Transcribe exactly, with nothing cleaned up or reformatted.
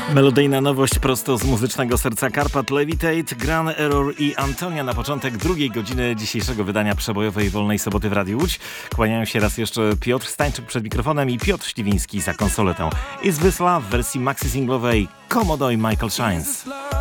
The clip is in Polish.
Melodyjna nowość prosto z muzycznego serca Karpat, Levitate, Gran Error i Antonia na początek drugiej godziny dzisiejszego wydania przebojowej Wolnej Soboty w Radiu Łódź. Kłaniają się raz jeszcze Piotr Stańczyk przed mikrofonem i Piotr Śliwiński za konsoletą. Is This Love w wersji maxi singlowej Komodo i Michael Shines.